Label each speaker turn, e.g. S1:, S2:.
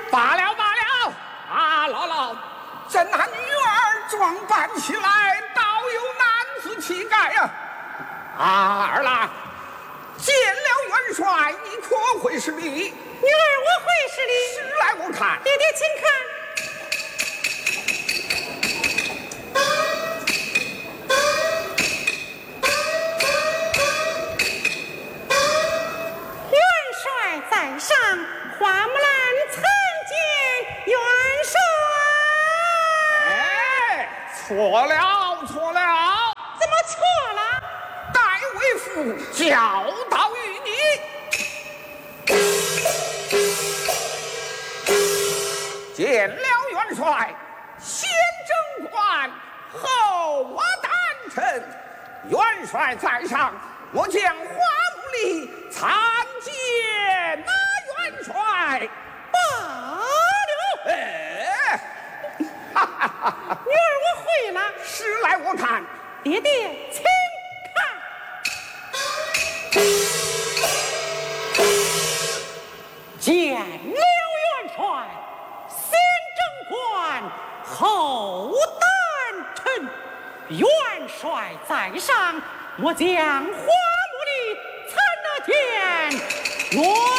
S1: 罢了罢了，啊，姥姥，这那女儿装扮起来倒有男子气概呀！啊，二郎，见了元帅，你可会是礼？
S2: 女儿我会是礼。
S1: 使来我看。
S2: 爹爹请看。在上，花木兰参见元帅。
S1: 哎，错了错了，
S2: 怎么错了？
S1: 待为父教导于你。见了元帅，先征官，后我丹臣。元帅在上，我将花木里参见那元帅。
S2: 罢了。
S1: 哎，哈哈哈哈！
S2: 女儿我会了。
S1: 使来我看。
S2: 爹爹请看。见了元帅，先征官，后丹臣。元帅在上，我将花木里参得见元